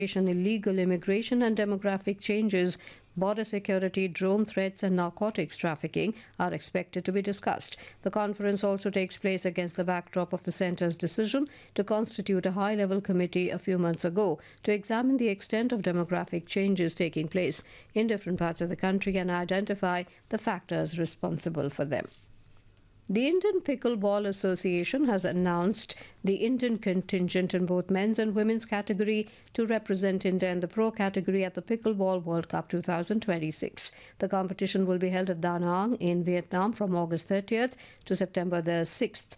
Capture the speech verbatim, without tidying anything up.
illegal immigration and demographic changes, border security, drone threats, and narcotics trafficking are expected to be discussed. The conference also takes place against the backdrop of the Centre's decision to constitute a high-level committee a few months ago to examine the extent of demographic changes taking place in different parts of the country and identify the factors responsible for them. The Indian Pickleball Association has announced the Indian contingent in both men's and women's category to represent India in the pro category at the Pickleball World Cup twenty twenty-six. The competition will be held at Da Nang in Vietnam from August thirtieth to September the sixth.